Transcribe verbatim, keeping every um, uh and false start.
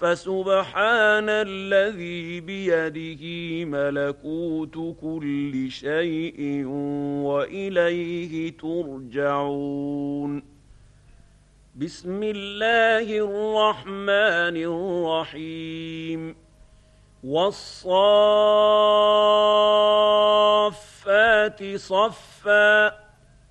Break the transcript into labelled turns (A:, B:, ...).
A: فسبحان الذي بيده ملكوت كل شيء وإليه ترجعون. بسم الله الرحمن الرحيم. والصافات صفا